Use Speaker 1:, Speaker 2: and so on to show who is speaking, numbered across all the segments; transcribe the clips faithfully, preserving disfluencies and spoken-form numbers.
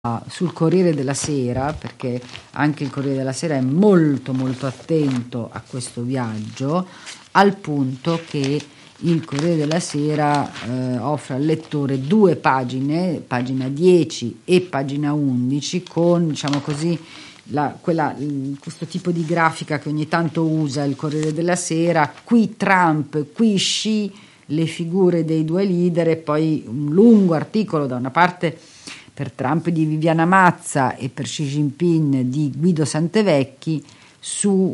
Speaker 1: sul Corriere della Sera, perché anche il Corriere della Sera è molto molto attento a questo viaggio, al punto che il Corriere della Sera eh, offre al lettore due pagine, pagina dieci e pagina undici, con, diciamo così, la, quella, questo tipo di grafica che ogni tanto usa il Corriere della Sera: qui Trump, qui Xi, le figure dei due leader, e poi un lungo articolo da una parte per Trump di Viviana Mazza e per Xi Jinping di Guido Santevecchi su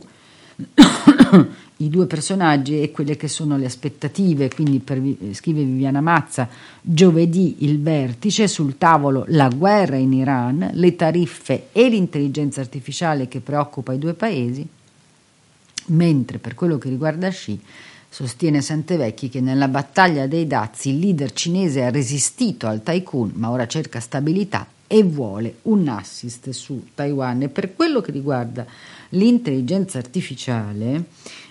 Speaker 1: i due personaggi e quelle che sono le aspettative. Quindi per, scrive Viviana Mazza: giovedì il vertice, sul tavolo la guerra in Iran, le tariffe e l'intelligenza artificiale che preoccupa i due paesi, mentre per quello che riguarda Xi sostiene Santevecchi che nella battaglia dei dazi il leader cinese ha resistito al tycoon, ma ora cerca stabilità e vuole un assist su Taiwan. E per quello che riguarda l'intelligenza artificiale,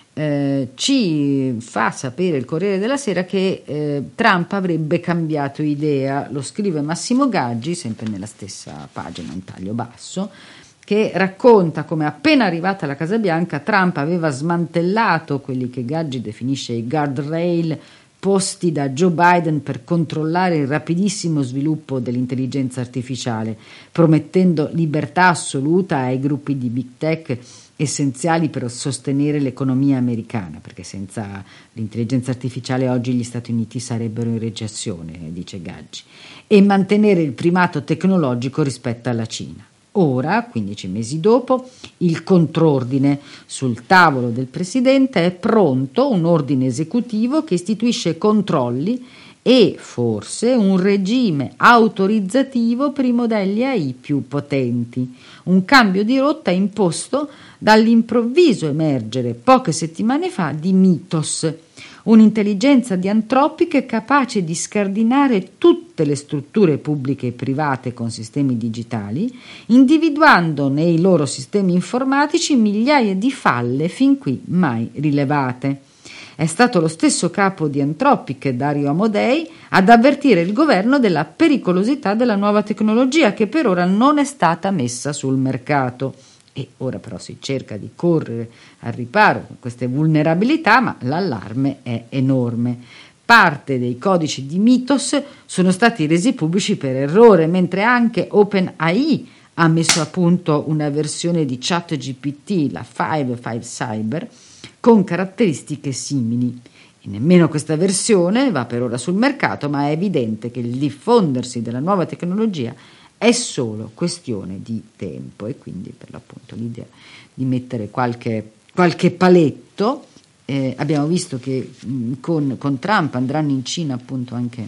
Speaker 1: eh, ci fa sapere il Corriere della Sera che eh, Trump avrebbe cambiato idea. Lo scrive Massimo Gaggi, sempre nella stessa pagina, un taglio basso, che racconta come appena arrivata alla Casa Bianca Trump aveva smantellato quelli che Gaggi definisce i guardrail posti da Joe Biden per controllare il rapidissimo sviluppo dell'intelligenza artificiale, promettendo libertà assoluta ai gruppi di big tech essenziali per sostenere l'economia americana, perché senza l'intelligenza artificiale oggi gli Stati Uniti sarebbero in recessione, dice Gaggi, e mantenere il primato tecnologico rispetto alla Cina. Ora, quindici mesi dopo, il contrordine sul tavolo del presidente: è pronto un ordine esecutivo che istituisce controlli e forse un regime autorizzativo per i modelli A I più potenti. Un cambio di rotta imposto dall'improvviso emergere poche settimane fa di Mythos, un'intelligenza di Anthropic capace di scardinare tutte le strutture pubbliche e private con sistemi digitali, individuando nei loro sistemi informatici migliaia di falle fin qui mai rilevate. È stato lo stesso capo di Anthropic, Dario Amodei, ad avvertire il governo della pericolosità della nuova tecnologia, che per ora non è stata messa sul mercato. E ora però si cerca di correre al riparo con queste vulnerabilità, ma l'allarme è enorme. Parte dei codici di Mythos sono stati resi pubblici per errore, mentre anche OpenAI ha messo a punto una versione di ChatGPT, la cinque cinque Cyber, con caratteristiche simili. E nemmeno questa versione va per ora sul mercato, ma è evidente che il diffondersi della nuova tecnologia è solo questione di tempo, e quindi per l'appunto l'idea di mettere qualche, qualche paletto. Eh, abbiamo visto che mh, con, con Trump andranno in Cina appunto anche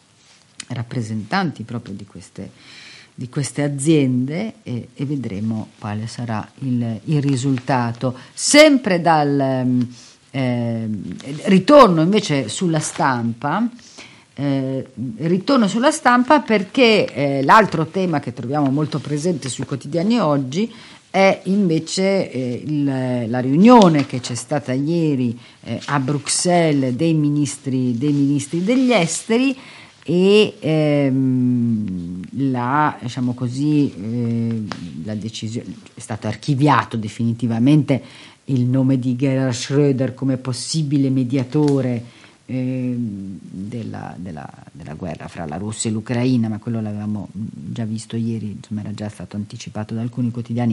Speaker 1: rappresentanti proprio di queste, di queste aziende, e, e vedremo quale sarà il, il risultato. Sempre dal eh, ritorno invece sulla stampa, Eh, ritorno sulla stampa perché eh, l'altro tema che troviamo molto presente sui quotidiani oggi è invece eh, il, la riunione che c'è stata ieri eh, a Bruxelles dei ministri, dei ministri degli esteri, e ehm, la, diciamo così, eh, la decisione è stato archiviato definitivamente il nome di Gerhard Schröder come possibile mediatore Della, della, della guerra fra la Russia e l'Ucraina, ma quello l'avevamo già visto ieri, insomma era già stato anticipato da alcuni quotidiani,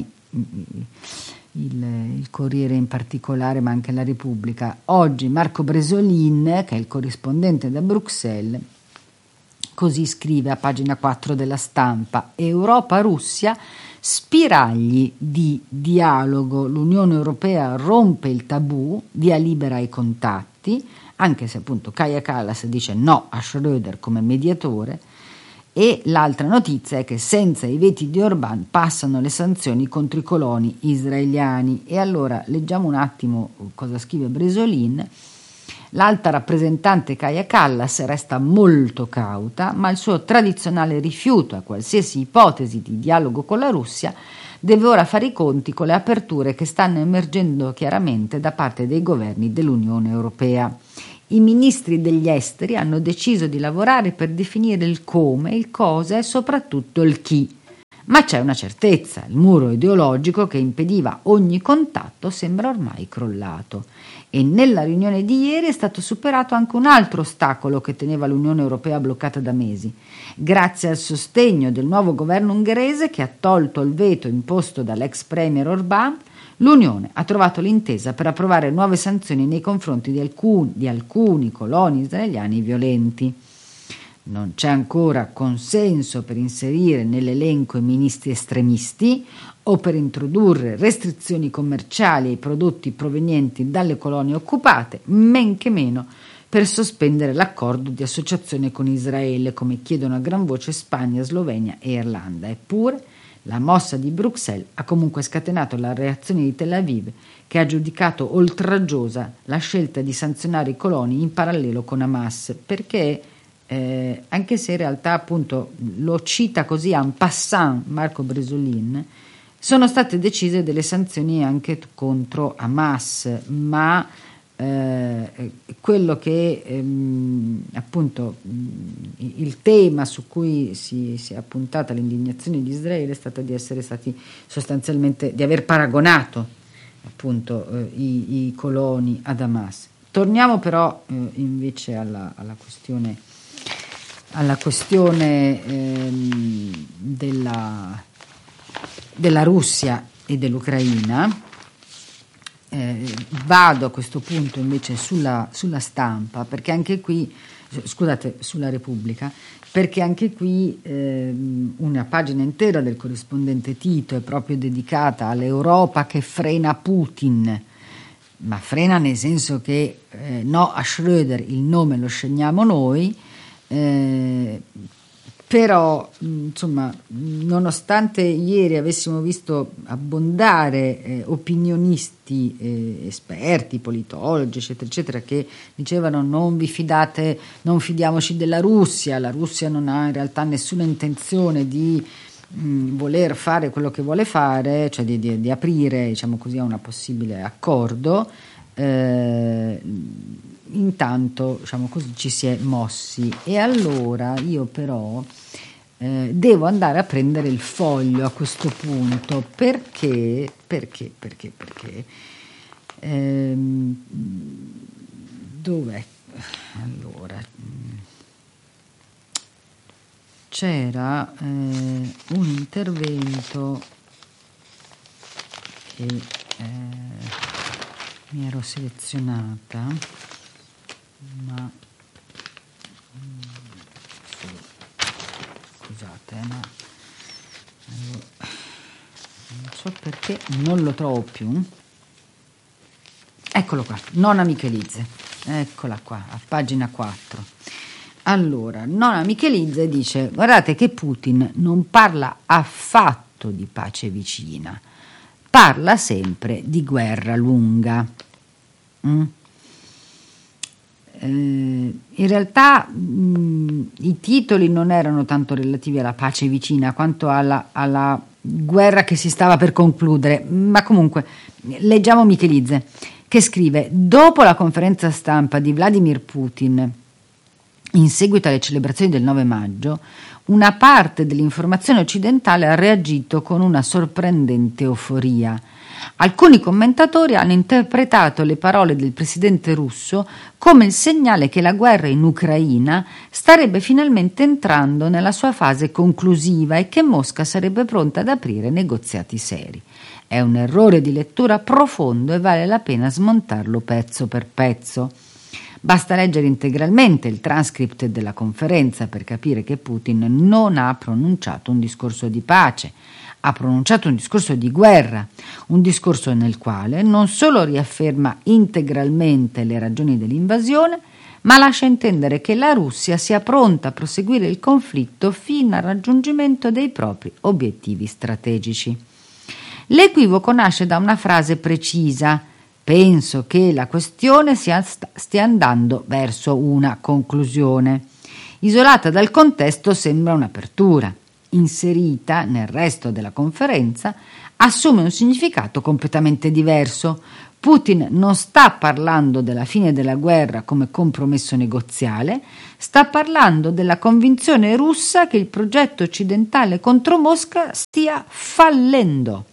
Speaker 1: il, il Corriere in particolare, ma anche la Repubblica. Oggi Marco Bresolin, che è il corrispondente da Bruxelles, così scrive a pagina quattro della Stampa: Europa-Russia, spiragli di dialogo, l'Unione Europea rompe il tabù, via libera ai contatti, anche se appunto Kaja Kallas dice no a Schröder come mediatore. E l'altra notizia è che senza i veti di Orbán passano le sanzioni contro i coloni israeliani. E allora leggiamo un attimo cosa scrive Bresolin. L'alta rappresentante Kaja Kallas resta molto cauta, ma il suo tradizionale rifiuto a qualsiasi ipotesi di dialogo con la Russia deve ora fare i conti con le aperture che stanno emergendo chiaramente da parte dei governi dell'Unione Europea. I ministri degli esteri hanno deciso di lavorare per definire il come, il cosa e soprattutto il chi. Ma c'è una certezza: il muro ideologico che impediva ogni contatto sembra ormai crollato. E nella riunione di ieri è stato superato anche un altro ostacolo che teneva l'Unione Europea bloccata da mesi. Grazie al sostegno del nuovo governo ungherese, che ha tolto il veto imposto dall'ex premier Orbán, l'Unione ha trovato l'intesa per approvare nuove sanzioni nei confronti di alcuni, di alcuni coloni israeliani violenti. Non c'è ancora consenso per inserire nell'elenco i ministri estremisti o per introdurre restrizioni commerciali ai prodotti provenienti dalle colonie occupate, men che meno per sospendere l'accordo di associazione con Israele, come chiedono a gran voce Spagna, Slovenia e Irlanda. Eppure la mossa di Bruxelles ha comunque scatenato la reazione di Tel Aviv, che ha giudicato oltraggiosa la scelta di sanzionare i coloni in parallelo con Hamas, perché Eh, anche se in realtà, appunto, lo cita così en passant Marco Bresolin, sono state decise delle sanzioni anche contro Hamas, ma eh, quello che ehm, appunto il tema su cui si, si è appuntata l'indignazione di Israele è stata di essere stati sostanzialmente, di aver paragonato appunto eh, i, i coloni ad Hamas. Torniamo però eh, invece alla, alla questione alla questione ehm, della, della Russia e dell'Ucraina. Eh, vado a questo punto invece sulla, sulla Stampa, perché anche qui, scusate, sulla Repubblica, perché anche qui ehm, una pagina intera del corrispondente Tito è proprio dedicata all'Europa che frena Putin, ma frena nel senso che eh, no a Schröder, il nome lo scegliamo noi. Eh, però insomma, nonostante ieri avessimo visto abbondare eh, opinionisti, eh, esperti, politologi, eccetera, eccetera, che dicevano non vi fidate, non fidiamoci della Russia, la Russia non ha in realtà nessuna intenzione di mh, voler fare quello che vuole fare, cioè di, di, di aprire, diciamo così, a un possibile accordo. Eh, intanto, diciamo così, ci si è mossi, e allora io però eh, devo andare a prendere il Foglio a questo punto, perché perché perché perché ehm, dov'è? Allora c'era eh, un intervento che eh, mi ero selezionata, ma scusate, ma allora, non so perché non lo trovo più. Eccolo qua, Nona Michelidze, eccola qua, a pagina quattro. Allora, Nona Michelidze dice: guardate che Putin non parla affatto di pace vicina, parla sempre di guerra lunga. Mm. Eh, in realtà mh, i titoli non erano tanto relativi alla pace vicina quanto alla, alla guerra che si stava per concludere, ma comunque leggiamo Michelidze, che scrive: dopo la conferenza stampa di Vladimir Putin in seguito alle celebrazioni del nove maggio, una parte dell'informazione occidentale ha reagito con una sorprendente euforia. Alcuni commentatori hanno interpretato le parole del presidente russo come il segnale che la guerra in Ucraina starebbe finalmente entrando nella sua fase conclusiva e che Mosca sarebbe pronta ad aprire negoziati seri. È un errore di lettura profondo e vale la pena smontarlo pezzo per pezzo. Basta leggere integralmente il transcript della conferenza per capire che Putin non ha pronunciato un discorso di pace, ha pronunciato un discorso di guerra, un discorso nel quale non solo riafferma integralmente le ragioni dell'invasione, ma lascia intendere che la Russia sia pronta a proseguire il conflitto fino al raggiungimento dei propri obiettivi strategici. L'equivoco nasce da una frase precisa: penso che la questione sia, stia andando verso una conclusione. Isolata dal contesto sembra un'apertura. Inserita nel resto della conferenza assume un significato completamente diverso. Putin non sta parlando della fine della guerra come compromesso negoziale, sta parlando della convinzione russa che il progetto occidentale contro Mosca stia fallendo.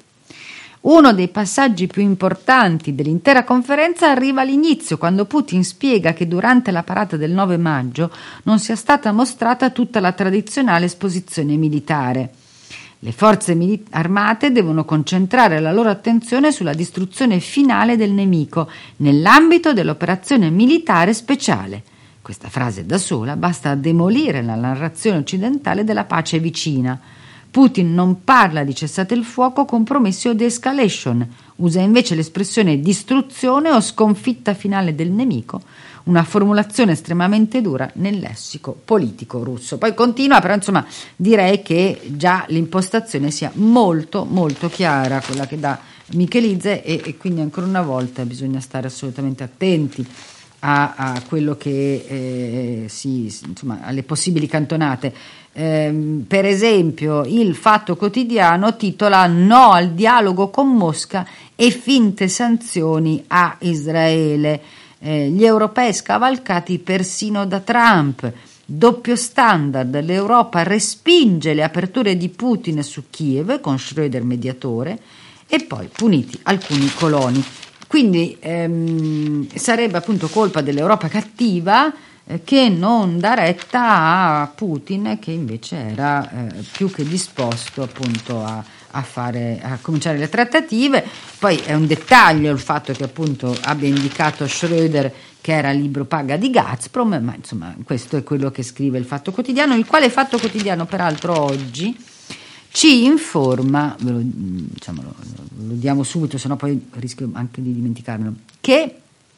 Speaker 1: Uno dei passaggi più importanti dell'intera conferenza arriva all'inizio, quando Putin spiega che durante la parata del nove maggio non sia stata mostrata tutta la tradizionale esposizione militare. Le forze mili- armate devono concentrare la loro attenzione sulla distruzione finale del nemico nell'ambito dell'operazione militare speciale. Questa frase da sola basta a demolire la narrazione occidentale della pace vicina. Putin non parla di cessate il fuoco, compromessi o de-escalation, usa invece l'espressione distruzione o sconfitta finale del nemico, una formulazione estremamente dura nel lessico politico russo. Poi continua, però insomma direi che già l'impostazione sia molto molto chiara, quella che dà Michelidze, e, e quindi ancora una volta bisogna stare assolutamente attenti a, a quello che eh, si, insomma, alle possibili cantonate. Eh, per esempio il Fatto Quotidiano titola "No al dialogo con Mosca e finte sanzioni a Israele". Eh, gli europei scavalcati persino da Trump, doppio standard, l'Europa respinge le aperture di Putin su Kiev con Schröder mediatore, e poi puniti alcuni coloni. Quindi ehm, sarebbe appunto colpa dell'Europa cattiva eh, che non dà retta a Putin, che invece era eh, più che disposto appunto a a fare, a cominciare le trattative. Poi è un dettaglio il fatto che appunto abbia indicato Schröder che era libro paga di Gazprom, ma insomma questo è quello che scrive il Fatto Quotidiano, il quale Fatto Quotidiano peraltro oggi ci informa, ve lo, diciamo, lo, lo diamo subito, sennò poi rischio anche di dimenticarmelo, che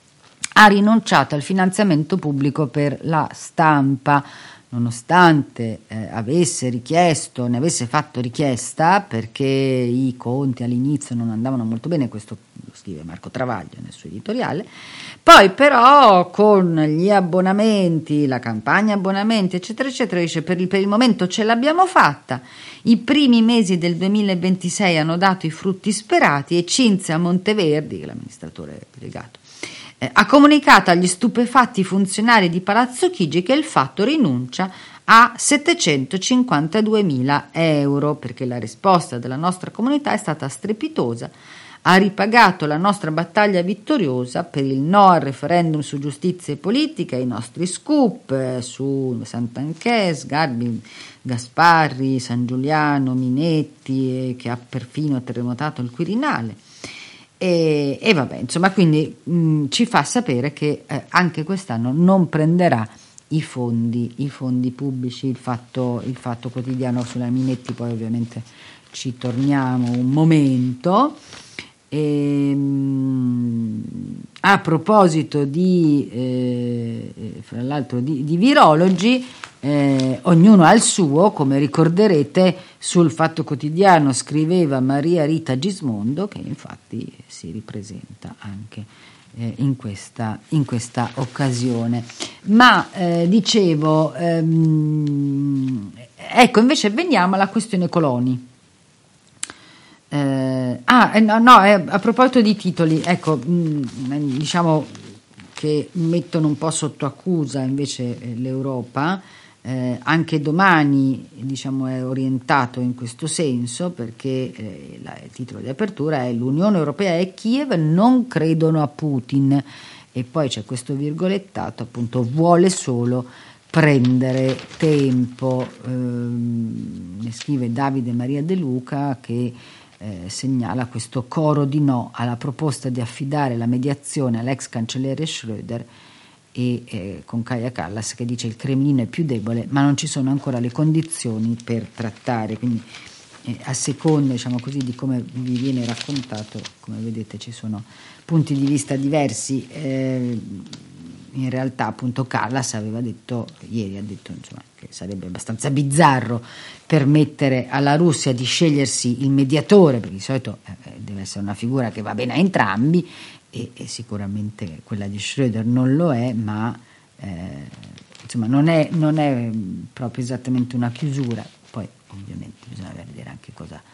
Speaker 1: ha rinunciato al finanziamento pubblico per la stampa, nonostante eh, avesse richiesto, ne avesse fatto richiesta, perché i conti all'inizio non andavano molto bene, questo lo scrive Marco Travaglio nel suo editoriale. Poi però con gli abbonamenti, la campagna abbonamenti eccetera eccetera, dice per il, per il momento ce l'abbiamo fatta, i primi mesi del duemilaventisei hanno dato i frutti sperati, e Cinzia Monteverdi, che è l'amministratore delegato, Eh, ha comunicato agli stupefatti funzionari di Palazzo Chigi che il fatto rinuncia a settecentocinquantaduemila euro, perché la risposta della nostra comunità è stata strepitosa, ha ripagato la nostra battaglia vittoriosa per il no al referendum su giustizia e politica, i nostri scoop eh, su Santanchè, Sgarbi, Gasparri, San Giuliano, Minetti, eh, che ha perfino terremotato il Quirinale. E, e vabbè, insomma, quindi mh, ci fa sapere che eh, anche quest'anno non prenderà i fondi, i fondi pubblici. Il fatto, il fatto Quotidiano sulla Minetti, poi ovviamente ci torniamo un momento. E, mh, a proposito di, eh, fra l'altro, di, di virologi, eh, ognuno ha il suo, come ricorderete. Sul Fatto Quotidiano scriveva Maria Rita Gismondo, che infatti si ripresenta anche eh, in questa, in questa occasione. Ma eh, dicevo, ehm, ecco, invece veniamo alla questione coloni. Eh, ah, no, no eh, a proposito di titoli, ecco, mh, diciamo che mettono un po' sotto accusa invece eh, l'Europa. Eh, anche Domani, diciamo, è orientato in questo senso, perché eh, la, il titolo di apertura è "L'Unione Europea e Kiev non credono a Putin", e poi c'è questo virgolettato, appunto, "vuole solo prendere tempo". Eh, ne scrive Davide Maria De Luca, che eh, segnala questo coro di no alla proposta di affidare la mediazione all'ex cancelliere Schröder, e eh, con Kaja Kallas che dice il Cremlino è più debole ma non ci sono ancora le condizioni per trattare. Quindi eh, a seconda, diciamo così, di come vi viene raccontato, come vedete ci sono punti di vista diversi. Eh, in realtà appunto Kallas aveva detto ieri, ha detto insomma che sarebbe abbastanza bizzarro permettere alla Russia di scegliersi il mediatore, perché di solito eh, deve essere una figura che va bene a entrambi, e, e sicuramente quella di Schröder non lo è, ma eh, insomma non è, non è proprio esattamente una chiusura. Poi ovviamente bisogna vedere anche cosa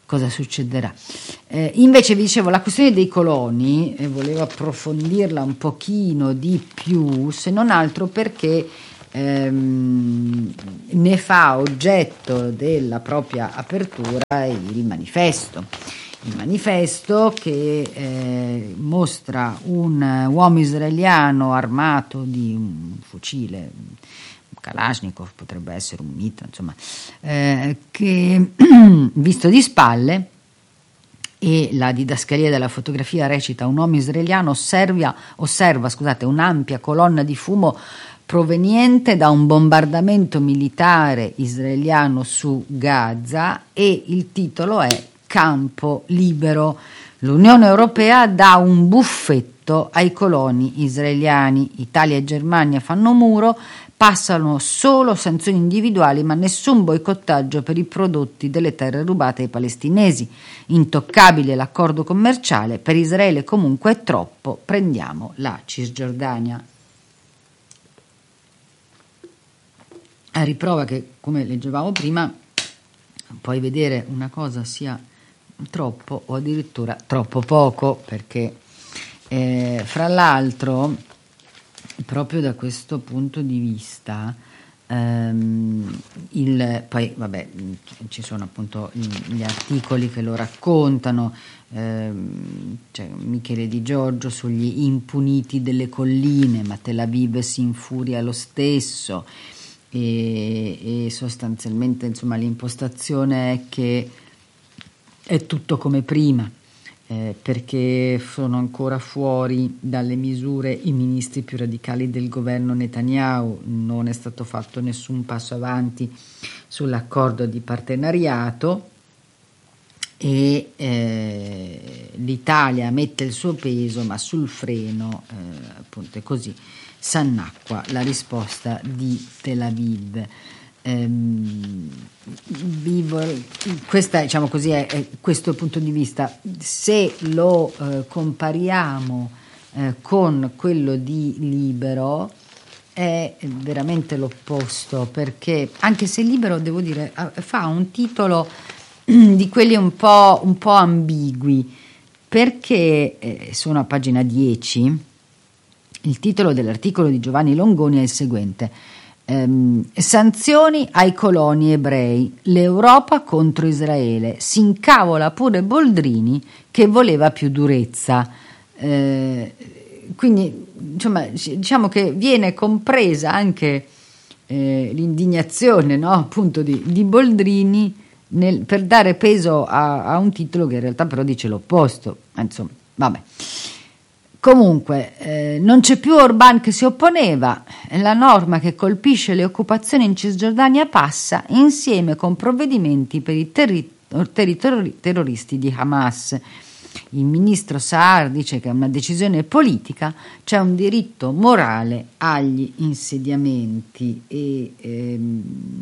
Speaker 1: cosa succederà. Eh, invece vi dicevo, la questione dei coloni, e volevo approfondirla un pochino di più, se non altro perché ehm, ne fa oggetto della propria apertura il manifesto. Il manifesto che eh, mostra un uomo israeliano armato di un fucile, un Kalashnikov, potrebbe essere un mitra, insomma, eh, che visto di spalle, e la didascalia della fotografia recita: un uomo israeliano osserva, osserva scusate, un'ampia colonna di fumo proveniente da un bombardamento militare israeliano su Gaza, e il titolo è Campo libero. L'Unione Europea dà un buffetto ai coloni israeliani. Italia e Germania fanno muro, passano solo sanzioni individuali ma nessun boicottaggio per i prodotti delle terre rubate ai palestinesi. Intoccabile l'accordo commerciale, per Israele comunque è troppo, prendiamo la Cisgiordania. A riprova che, come leggevamo prima, puoi vedere una cosa sia troppo o addirittura troppo poco, perché eh, fra l'altro proprio da questo punto di vista ehm, il, poi vabbè ci sono appunto gli articoli che lo raccontano, ehm, c'è Michele Di Giorgio sugli impuniti delle colline, ma Tel Aviv si infuria lo stesso, e, e sostanzialmente insomma l'impostazione è che è tutto come prima, eh, perché sono ancora fuori dalle misure i ministri più radicali del governo Netanyahu, non è stato fatto nessun passo avanti sull'accordo di partenariato, e eh, l'Italia mette il suo peso, ma sul freno eh, appunto è così, s'annacqua la risposta di Tel Aviv. Ehm, vivo, questa, diciamo così, è, è questo punto di vista. Se lo eh, compariamo eh, con quello di Libero, è veramente l'opposto, perché anche se Libero, devo dire, fa un titolo di quelli un po', un po' ambigui, perché eh, sono a pagina dieci. Il titolo dell'articolo di Giovanni Longoni è il seguente: ehm, sanzioni ai coloni ebrei, l'Europa contro Israele, si incavola pure Boldrini che voleva più durezza. Eh, quindi insomma, diciamo che viene compresa anche eh, l'indignazione, no? Appunto di, di Boldrini nel, per dare peso a, a un titolo che in realtà però dice l'opposto. Insomma, vabbè. Comunque, eh, non c'è più Orban che si opponeva, la norma che colpisce le occupazioni in Cisgiordania passa insieme con provvedimenti per i terri- territori terroristi di Hamas. Il ministro Saar dice che è una decisione politica, c'è un diritto morale agli insediamenti, e, ehm,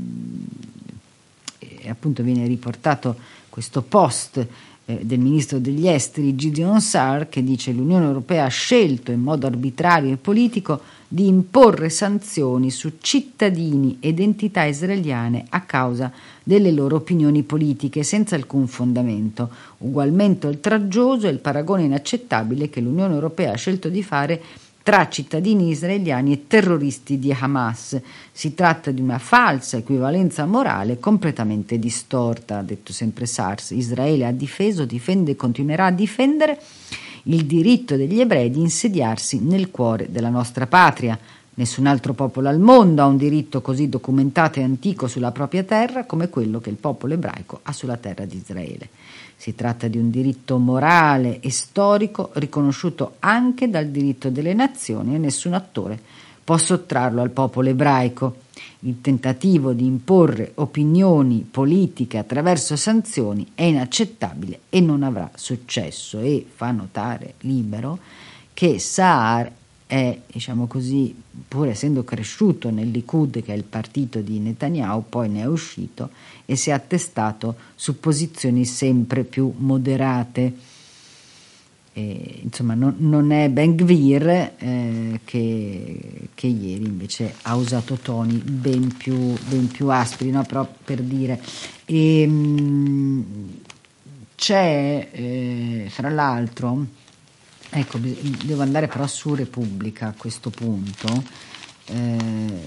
Speaker 1: e appunto viene riportato questo post del ministro degli esteri Gideon Saar, che dice: l'Unione Europea ha scelto in modo arbitrario e politico di imporre sanzioni su cittadini ed entità israeliane a causa delle loro opinioni politiche senza alcun fondamento. Ugualmente oltraggioso è il paragone inaccettabile che l'Unione Europea ha scelto di fare tra cittadini israeliani e terroristi di Hamas. Si tratta di una falsa equivalenza morale completamente distorta, ha detto sempre Sars. Israele ha difeso, difende e continuerà a difendere il diritto degli ebrei di insediarsi nel cuore della nostra patria. Nessun altro popolo al mondo ha un diritto così documentato e antico sulla propria terra come quello che il popolo ebraico ha sulla terra di Israele. Si tratta di un diritto morale e storico riconosciuto anche dal diritto delle nazioni, e nessun attore può sottrarlo al popolo ebraico. Il tentativo di imporre opinioni politiche attraverso sanzioni è inaccettabile e non avrà successo. E fa notare Libero che Saar è, diciamo così, pur essendo cresciuto nel Likud, che è il partito di Netanyahu, poi ne è uscito e si è attestato su posizioni sempre più moderate. E, insomma, non, non è Ben Gvir eh, che, che ieri invece ha usato toni ben più, ben più aspri, no? Però per dire. E, mh, c'è, eh, fra l'altro, ecco, devo andare però su Repubblica a questo punto, eh,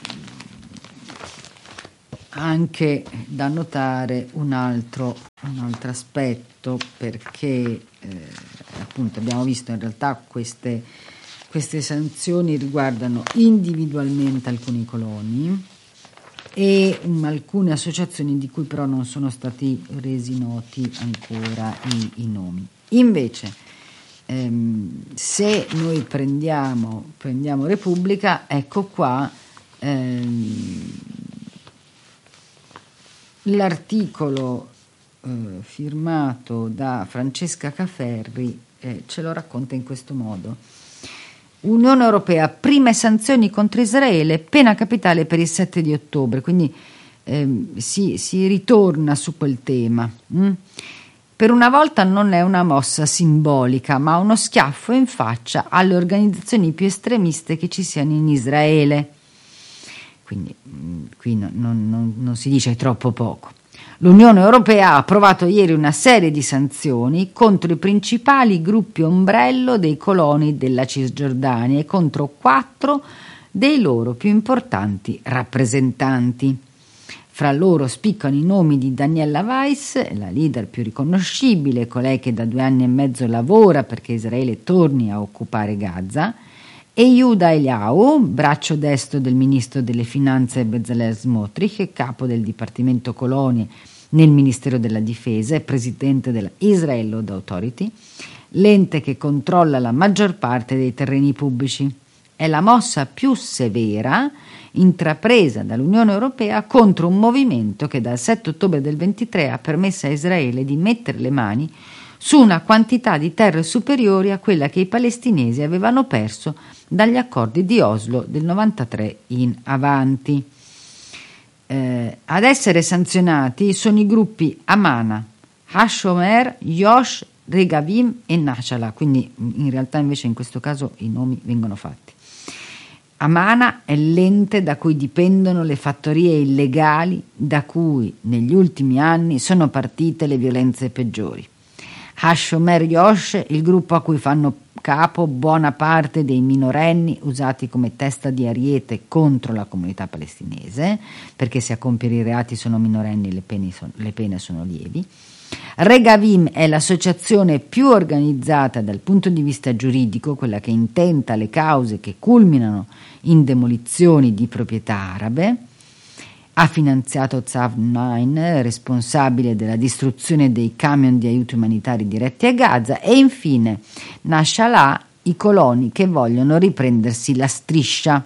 Speaker 1: anche da notare un altro, un altro aspetto, perché eh, appunto abbiamo visto in realtà queste, queste sanzioni riguardano individualmente alcuni coloni e um, alcune associazioni di cui però non sono stati resi noti ancora i, i nomi. Invece ehm, se noi prendiamo, prendiamo Repubblica, ecco qua ehm, l'articolo eh, firmato da Francesca Caferri eh, ce lo racconta in questo modo. Unione Europea, prime sanzioni contro Israele, pena capitale per il sette di ottobre, quindi ehm, si, si ritorna su quel tema. Mm? Per una volta non è una mossa simbolica, ma uno schiaffo in faccia alle organizzazioni più estremiste che ci siano in Israele. Quindi mh, qui no, non, non, non si dice troppo poco. L'Unione Europea ha approvato ieri una serie di sanzioni contro i principali gruppi ombrello dei coloni della Cisgiordania e contro quattro dei loro più importanti rappresentanti. Fra loro spiccano i nomi di Daniela Weiss, la leader più riconoscibile, colei che da due anni e mezzo lavora perché Israele torni a occupare Gaza, e Yehuda Eliyahu, braccio destro del ministro delle finanze Bezalel Smotrich, capo del Dipartimento Colonie nel Ministero della Difesa e presidente della Israel Law Authority, l'ente che controlla la maggior parte dei terreni pubblici. È la mossa più severa intrapresa dall'Unione Europea contro un movimento che dal sette ottobre del ventitré ha permesso a Israele di mettere le mani su una quantità di terre superiori a quella che i palestinesi avevano perso dagli accordi di Oslo del novantatré in avanti. Eh, ad essere sanzionati sono i gruppi Amana, Hashomer, Yosh, Regavim e Nashala, quindi in realtà invece in questo caso i nomi vengono fatti. Amana è l'ente da cui dipendono le fattorie illegali da cui negli ultimi anni sono partite le violenze peggiori. Hashomer Yosh, il gruppo a cui fanno capo buona parte dei minorenni usati come testa di ariete contro la comunità palestinese, perché se a compiere i reati sono minorenni le pene sono, le pene sono lievi. Regavim è l'associazione più organizzata dal punto di vista giuridico, quella che intenta le cause che culminano in demolizioni di proprietà arabe. Ha finanziato Tzav nove, responsabile della distruzione dei camion di aiuti umanitari diretti a Gaza, e infine Nashallah, i coloni che vogliono riprendersi la striscia.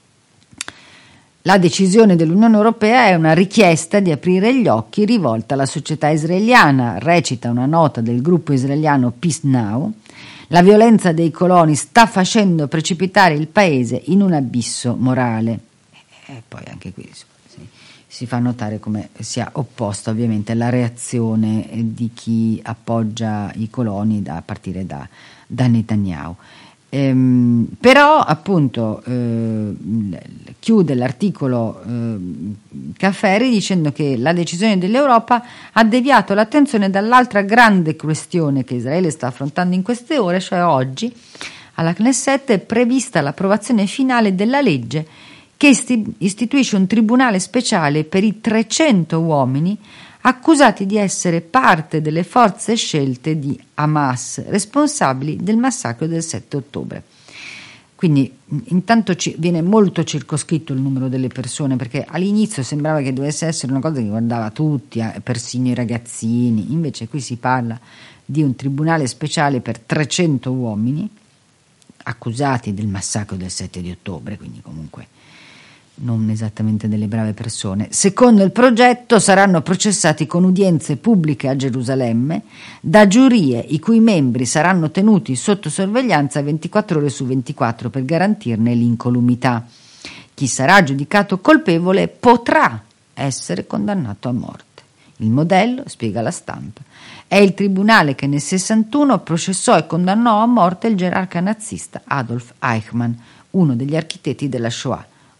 Speaker 1: La decisione dell'Unione Europea è una richiesta di aprire gli occhi rivolta alla società israeliana, recita una nota del gruppo israeliano Peace Now. La violenza dei coloni sta facendo precipitare il paese in un abisso morale. E poi anche qui si fa notare come sia opposta ovviamente alla reazione di chi appoggia i coloni da, a partire da, da Netanyahu. Ehm, però appunto eh, chiude l'articolo eh, Cafferi dicendo che la decisione dell'Europa ha deviato l'attenzione dall'altra grande questione che Israele sta affrontando in queste ore, cioè oggi alla Knesset è prevista l'approvazione finale della legge che istituisce un tribunale speciale per i trecento uomini accusati di essere parte delle forze scelte di Hamas, responsabili del massacro del sette ottobre. Quindi intanto ci viene molto circoscritto il numero delle persone, perché all'inizio sembrava che dovesse essere una cosa che riguardava tutti, persino i ragazzini, invece qui si parla di un tribunale speciale per trecento uomini accusati del massacro del sette di ottobre, quindi comunque non esattamente delle brave persone. Secondo il progetto saranno processati con udienze pubbliche a Gerusalemme da giurie i cui membri saranno tenuti sotto sorveglianza ventiquattro ore su ventiquattro per garantirne l'incolumità. Chi sarà giudicato colpevole potrà essere condannato a morte. Il modello, spiega la Stampa, è il tribunale che nel sessantuno processò e condannò a morte il gerarca nazista Adolf Eichmann, uno degli architetti della Shoah.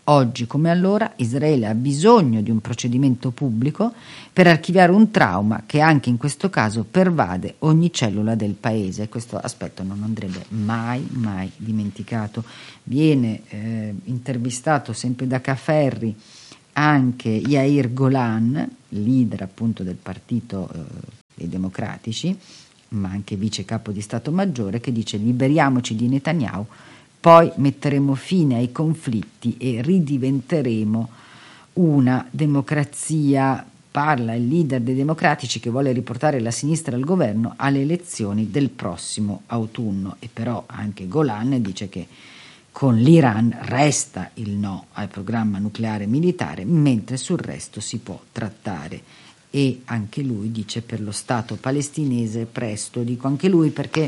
Speaker 1: Oggi come allora Israele ha bisogno di un procedimento pubblico per archiviare un trauma che anche in questo caso pervade ogni cellula del paese. Questo aspetto non andrebbe mai, mai dimenticato. Viene eh, intervistato sempre da Cafferri anche Yair Golan, leader appunto del partito eh, dei democratici, ma anche vice capo di Stato Maggiore, che dice: liberiamoci di Netanyahu, poi metteremo fine ai conflitti e ridiventeremo una democrazia. Parla il leader dei democratici che vuole riportare la sinistra al governo alle elezioni del prossimo autunno, e però anche Golan dice che con l'Iran resta il no al programma nucleare militare, mentre sul resto si può trattare. E anche lui dice per lo Stato palestinese presto, dico anche lui perché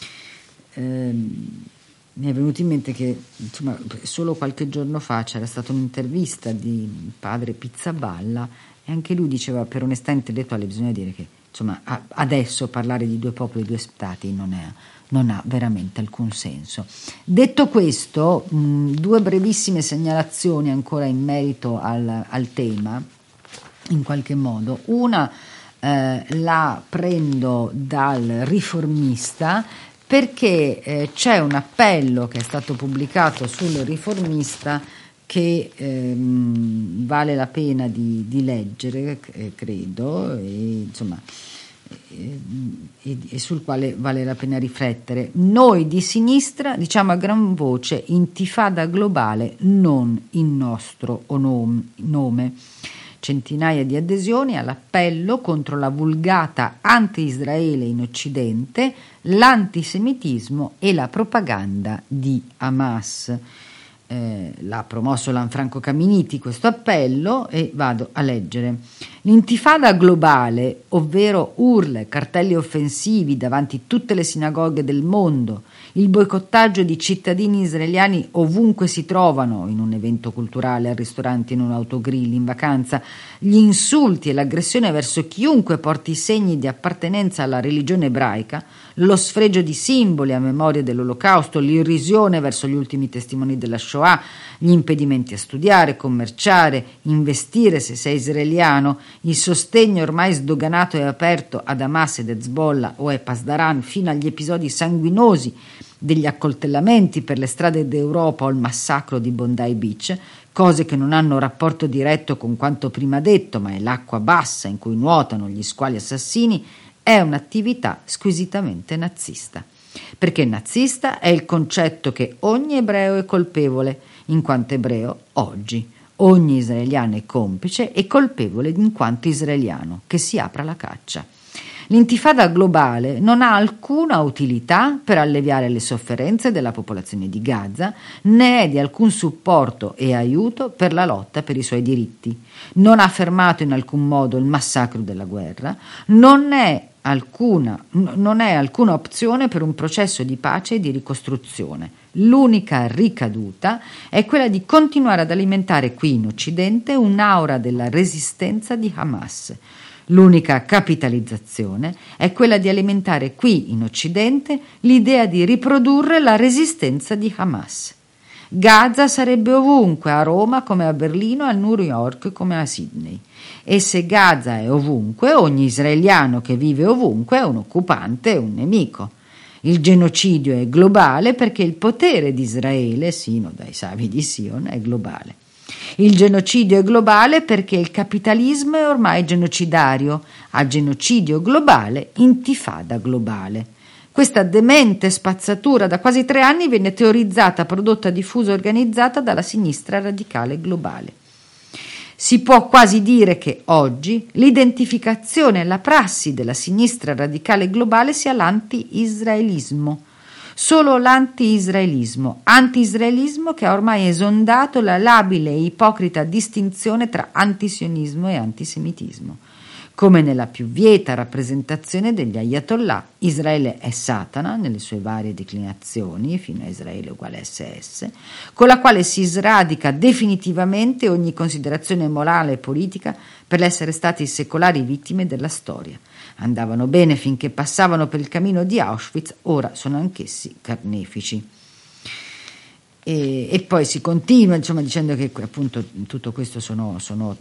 Speaker 1: ehm, mi è venuto in mente che insomma, solo qualche giorno fa c'era stata un'intervista di padre Pizzaballa e anche lui diceva: per onestà intellettuale bisogna dire che insomma adesso parlare di due popoli e due stati non, è, non ha veramente alcun senso. Detto questo, mh, due brevissime segnalazioni ancora in merito al, al tema, in qualche modo. Una eh, la prendo dal Riformista, perché eh, c'è un appello che è stato pubblicato sul Riformista che ehm, vale la pena di, di leggere, eh, credo, e, insomma, e, e, e sul quale vale la pena riflettere. Noi di sinistra diciamo a gran voce: intifada globale, non il nostro nome. Centinaia di adesioni all'appello contro la vulgata anti-Israele in Occidente, l'antisemitismo e la propaganda di Hamas. Eh, l'ha promosso Lanfranco Caminiti questo appello, e vado a leggere. L'intifada globale, ovvero urla e cartelli offensivi davanti tutte le sinagoghe del mondo, il boicottaggio di cittadini israeliani ovunque si trovano, in un evento culturale, al ristorante, in un autogrill, in vacanza, gli insulti e l'aggressione verso chiunque porti segni di appartenenza alla religione ebraica, lo sfregio di simboli a memoria dell'Olocausto, l'irrisione verso gli ultimi testimoni della Shoah, gli impedimenti a studiare, commerciare, investire se sei israeliano, il sostegno ormai sdoganato e aperto ad Hamas ed Hezbollah o a Pasdaran, fino agli episodi sanguinosi degli accoltellamenti per le strade d'Europa o il massacro di Bondi Beach, cose che non hanno rapporto diretto con quanto prima detto, ma è l'acqua bassa in cui nuotano gli squali assassini, è un'attività squisitamente nazista. Perché nazista è il concetto che ogni ebreo è colpevole, in quanto ebreo oggi. Ogni israeliano è complice e colpevole in quanto israeliano, che si apra la caccia. L'intifada globale non ha alcuna utilità per alleviare le sofferenze della popolazione di Gaza, né è di alcun supporto e aiuto per la lotta per i suoi diritti. Non ha fermato in alcun modo il massacro della guerra, non è alcuna, non è alcuna opzione per un processo di pace e di ricostruzione. L'unica ricaduta è quella di continuare ad alimentare qui in Occidente un'aura della resistenza di Hamas. L'unica capitalizzazione è quella di alimentare qui in Occidente l'idea di riprodurre la resistenza di Hamas. Gaza sarebbe ovunque, a Roma come a Berlino, a New York come a Sydney. E se Gaza è ovunque, ogni israeliano che vive ovunque è un occupante e un nemico. Il genocidio è globale perché il potere di Israele, sino dai savi di Sion, è globale. Il genocidio è globale perché il capitalismo è ormai genocidario. A genocidio globale, intifada globale. Questa demente spazzatura da quasi tre anni viene teorizzata, prodotta, diffusa e organizzata dalla sinistra radicale globale. Si può quasi dire che oggi l'identificazione e la prassi della sinistra radicale globale sia l'anti-israelismo. Solo l'anti-israelismo, anti-israelismo che ha ormai esondato la labile e ipocrita distinzione tra antisionismo e antisemitismo. Come nella più vieta rappresentazione degli ayatollah, Israele è Satana nelle sue varie declinazioni, fino a Israele uguale S S, con la quale si sradica definitivamente ogni considerazione morale e politica per l'essere stati secolari vittime della storia. Andavano bene finché passavano per il cammino di Auschwitz, ora sono anch'essi carnefici. e, e poi si continua, insomma, dicendo che appunto tutto questo sono, sono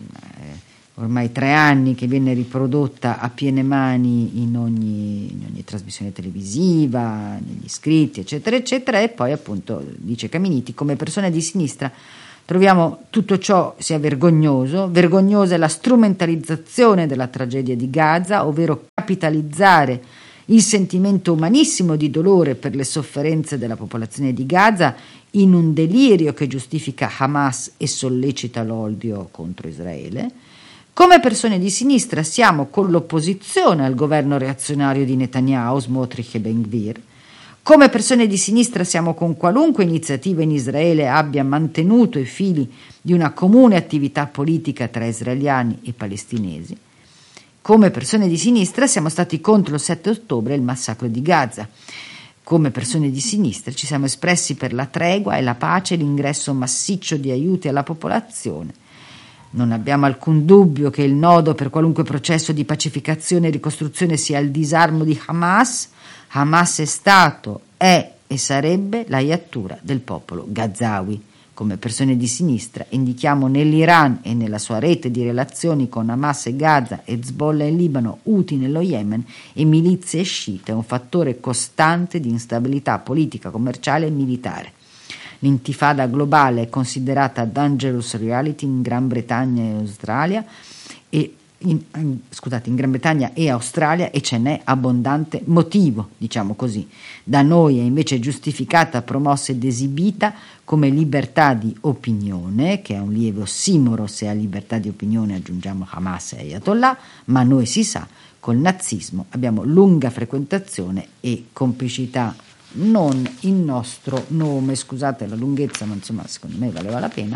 Speaker 1: eh, ormai tre anni che viene riprodotta a piene mani in ogni, in ogni trasmissione televisiva, negli scritti, eccetera, eccetera, e poi appunto dice Caminiti: come persone di sinisra troviamo tutto ciò sia vergognoso, vergognosa è la strumentalizzazione della tragedia di Gaza, ovvero capitalizzare il sentimento umanissimo di dolore per le sofferenze della popolazione di Gaza in un delirio che giustifica Hamas e sollecita l'odio contro Israele. Come persone di sinistra siamo con l'opposizione al governo reazionario di Netanyahu, Smotrich e Ben Gvir. Come persone di sinistra siamo con qualunque iniziativa in Israele abbia mantenuto i fili di una comune attività politica tra israeliani e palestinesi. Come persone di sinistra siamo stati contro il sette ottobre e il massacro di Gaza. Come persone di sinistra ci siamo espressi per la tregua e la pace e l'ingresso massiccio di aiuti alla popolazione. Non abbiamo alcun dubbio che il nodo per qualunque processo di pacificazione e ricostruzione sia il disarmo di Hamas. Hamas è stato, è e sarebbe la iattura del popolo gazawi. Come persone di sinistra indichiamo nell'Iran e nella sua rete di relazioni con Hamas e Gaza, Hezbollah in Libano, Houthi nello Yemen e milizie sciite un fattore costante di instabilità politica, commerciale e militare. L'intifada globale è considerata dangerous reality in Gran Bretagna e Australia e in, in, scusate, in Gran Bretagna e Australia, e ce n'è abbondante motivo, diciamo così. Da noi è invece giustificata, promossa ed esibita come libertà di opinione, che è un lieve ossimoro se a libertà di opinione aggiungiamo Hamas e Ayatollah, ma noi si sa, col nazismo abbiamo lunga frequentazione e complicità. Non in nostro nome, scusate la lunghezza, ma insomma secondo me valeva la pena.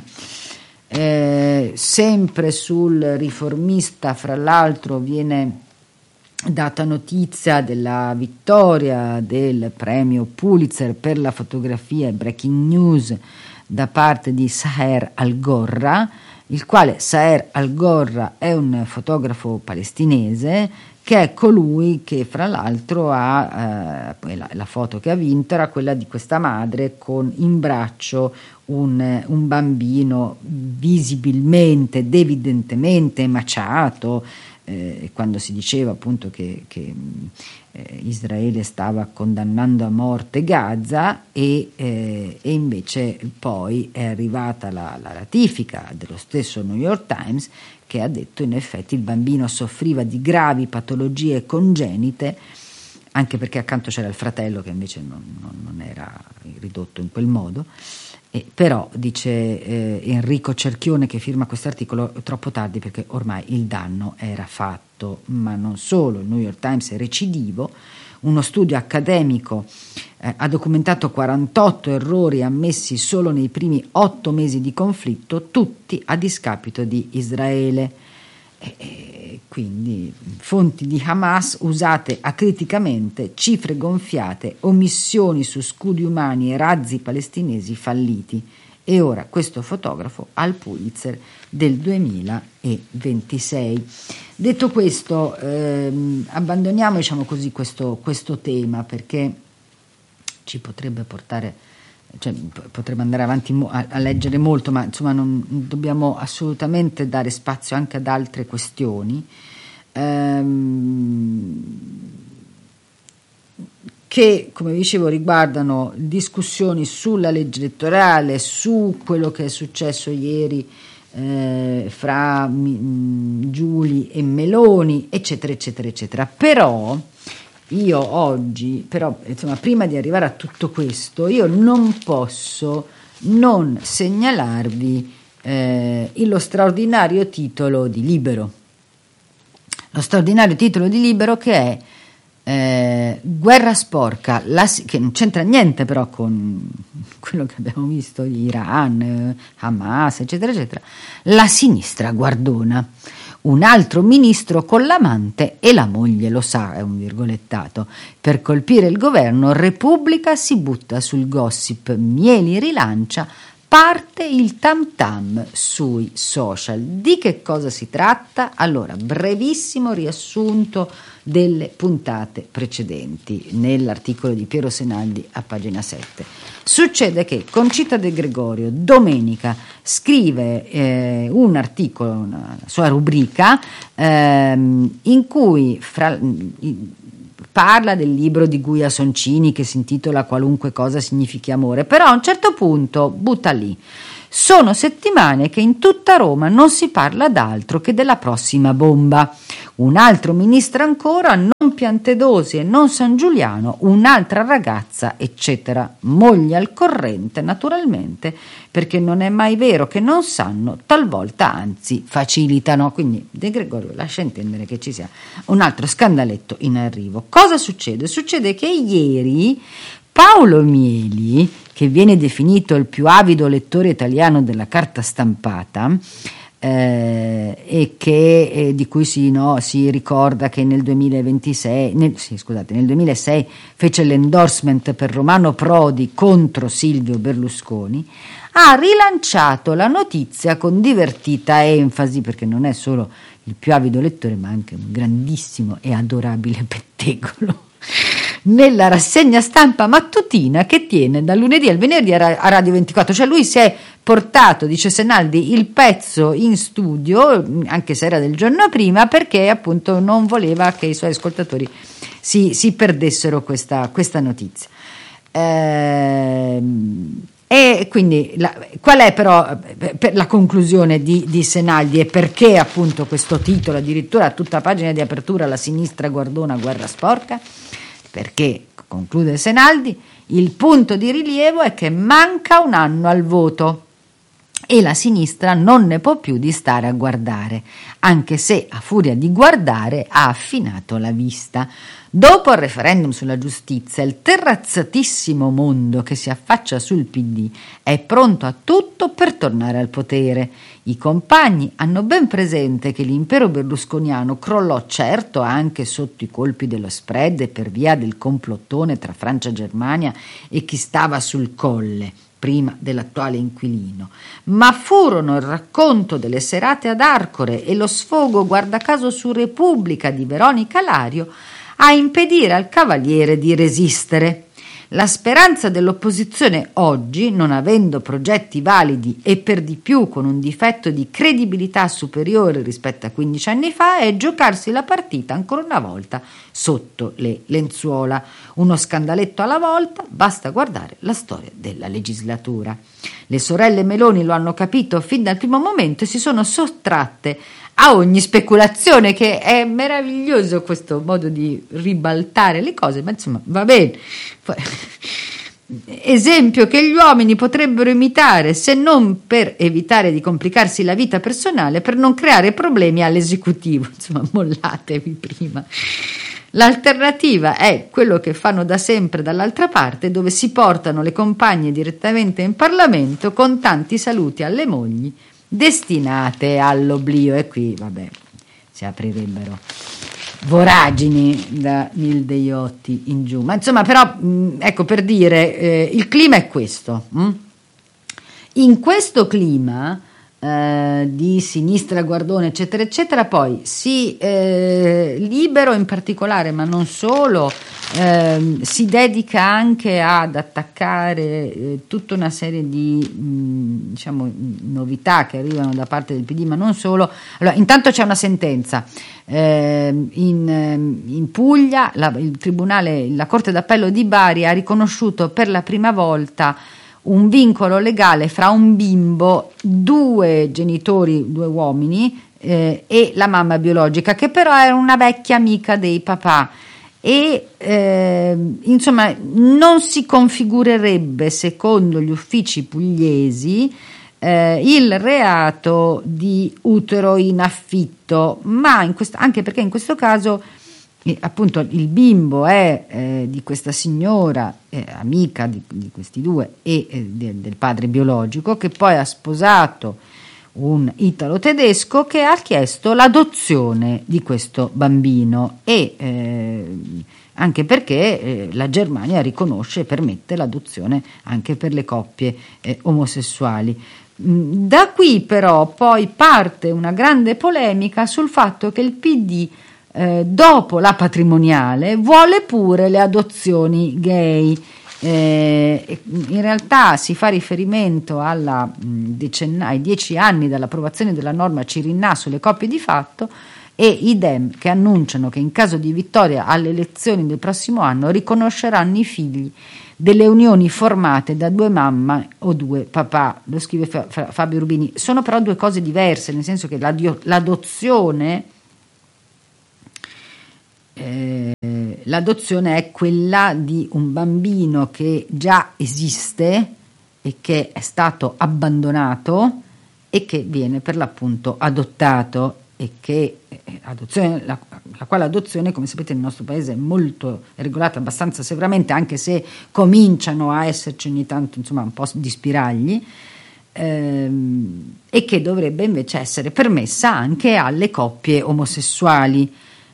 Speaker 1: Eh, sempre sul Riformista, fra l'altro, viene data notizia della vittoria del premio Pulitzer per la fotografia e breaking news da parte di Saher Al-Gorra, il quale Saher Al-Gorra è un fotografo palestinese che è colui che fra l'altro ha, eh, la, la foto che ha vinto era quella di questa madre con in braccio un, un bambino visibilmente ed evidentemente emaciato, eh, quando si diceva appunto che, che eh, Israele stava condannando a morte Gaza e, eh, e invece poi è arrivata la, la ratifica dello stesso New York Times che ha detto in effetti il bambino soffriva di gravi patologie congenite, anche perché accanto c'era il fratello che invece non, non, non era ridotto in quel modo. E però dice eh, Enrico Cerchione, che firma quest'articolo, troppo tardi perché ormai il danno era fatto. Ma non solo, il New York Times è recidivo. Uno studio accademico eh, ha documentato quarantotto errori ammessi solo nei primi otto mesi di conflitto, tutti a discapito di Israele. E, e quindi fonti di Hamas usate acriticamente, cifre gonfiate, omissioni su scudi umani e razzi palestinesi falliti. E ora questo fotografo al Pulitzer del duemilaventisei. Detto questo, ehm, abbandoniamo diciamo così questo, questo tema, perché ci potrebbe portare, cioè potremmo andare avanti mo- a, a leggere molto, ma insomma non dobbiamo assolutamente dare spazio anche ad altre questioni ehm, che, come dicevo, riguardano discussioni sulla legge elettorale, su quello che è successo ieri eh, fra mh, Giuli e Meloni, eccetera, eccetera, eccetera. Però io oggi, però, insomma, prima di arrivare a tutto questo, io non posso non segnalarvi eh, lo straordinario titolo di Libero. Lo straordinario titolo di Libero che è Eh, guerra sporca, la, che non c'entra niente però con quello che abbiamo visto di Iran, eh, Hamas, eccetera, eccetera. La sinistra guardona. Un altro ministro con l'amante e la moglie lo sa, è un virgolettato. Per colpire il governo, Repubblica si butta sul gossip, Mieli rilancia, parte il tam tam sui social. Di che cosa si tratta? Allora, brevissimo riassunto delle puntate precedenti nell'articolo di Piero Senaldi a pagina sette. Succede che Concita De Gregorio domenica scrive eh, un articolo, una sua rubrica ehm, in cui fra, in, parla del libro di Guia Soncini che si intitola Qualunque cosa significhi amore, però a un certo punto butta lì: sono settimane che in tutta Roma non si parla d'altro che della prossima bomba. Un altro ministro ancora, non Piantedosi e non San Giuliano, un'altra ragazza, eccetera. Mogli al corrente, naturalmente, perché non è mai vero che non sanno, talvolta anzi facilitano. Quindi De Gregorio lascia intendere che ci sia un altro scandaletto in arrivo. Cosa succede? Succede che ieri Paolo Mieli, che viene definito il più avido lettore italiano della carta stampata, eh, e che eh, di cui si, no, si ricorda che nel duemilaventisei, nel, sì, scusate, nel duemilasei fece l'endorsement per Romano Prodi contro Silvio Berlusconi, ha rilanciato la notizia con divertita enfasi, perché non è solo il più avido lettore ma anche un grandissimo e adorabile pettegolo, nella rassegna stampa mattutina che tiene dal lunedì al venerdì a Radio ventiquattro. Cioè lui si è portato, dice Senaldi, il pezzo in studio, anche se era del giorno prima, perché appunto non voleva che i suoi ascoltatori si, si perdessero questa, questa notizia. Ehm, e quindi la, qual è però per la conclusione di, di Senaldi e perché appunto questo titolo, addirittura a tutta pagina di apertura, La sinistra guardona guerra sporca? Perché, conclude Senaldi, il punto di rilievo è che manca un anno al voto e la sinistra non ne può più di stare a guardare, anche se a furia di guardare ha affinato la vista. Dopo il referendum sulla giustizia, il terrazzatissimo mondo che si affaccia sul P D è pronto a tutto per tornare al potere. I compagni hanno ben presente che l'impero berlusconiano crollò certo anche sotto i colpi dello spread e per via del complottone tra Francia e Germania e chi stava sul colle prima dell'attuale inquilino, ma furono il racconto delle serate ad Arcore e lo sfogo guarda caso su Repubblica di Veronica Lario a impedire al Cavaliere di resistere. La speranza dell'opposizione oggi, non avendo progetti validi e per di più con un difetto di credibilità superiore rispetto a quindici anni fa, è giocarsi la partita ancora una volta sotto le lenzuola. Uno scandaletto alla volta, basta guardare la storia della legislatura. Le sorelle Meloni lo hanno capito fin dal primo momento e si sono sottratte a ogni speculazione, che è meraviglioso questo modo di ribaltare le cose, ma insomma va bene. Esempio che gli uomini potrebbero imitare, se non per evitare di complicarsi la vita personale, per non creare problemi all'esecutivo. Insomma, mollatevi prima. L'alternativa è quello che fanno da sempre dall'altra parte, dove si portano le compagne direttamente in Parlamento con tanti saluti alle mogli destinate all'oblio. E qui, vabbè, si aprirebbero voragini da Nilde Iotti in giù. Ma insomma, però, mh, ecco, per dire, eh, il clima è questo. Mh? In questo clima eh, di sinistra guardone, eccetera, eccetera, poi si eh, Libero in particolare, ma non solo, eh, si dedica anche ad attaccare eh, tutta una serie di mh, diciamo novità che arrivano da parte del P D, ma non solo. Allora, intanto c'è una sentenza eh, in, in Puglia, la, il tribunale, la Corte d'Appello di Bari ha riconosciuto per la prima volta un vincolo legale fra un bimbo, due genitori, due uomini eh, e la mamma biologica, che però era una vecchia amica dei papà. E eh, insomma non si configurerebbe, secondo gli uffici pugliesi, eh, il reato di utero in affitto, ma in questo, anche perché in questo caso eh, appunto il bimbo è eh, di questa signora, eh, amica di, di questi due e eh, de, del padre biologico, che poi ha sposato un italo-tedesco che ha chiesto l'adozione di questo bambino e eh, anche perché eh, la Germania riconosce e permette l'adozione anche per le coppie eh, omosessuali. Da qui però poi parte una grande polemica sul fatto che il P D eh, dopo la patrimoniale vuole pure le adozioni gay. Eh, in realtà si fa riferimento alla, decenna, ai dieci anni dall'approvazione della norma Cirinnà sulle coppie di fatto e i Dem che annunciano che in caso di vittoria alle elezioni del prossimo anno riconosceranno i figli delle unioni formate da due mamma o due papà, lo scrive Fabio Rubini. Sono però due cose diverse, nel senso che l'adozione eh, l'adozione è quella di un bambino che già esiste e che è stato abbandonato e che viene per l'appunto adottato e che eh, adozione, la, la quale adozione, come sapete, nel nostro paese è molto è regolata abbastanza severamente, anche se cominciano a esserci ogni tanto insomma un po' di spiragli, ehm, e che dovrebbe invece essere permessa anche alle coppie omosessuali,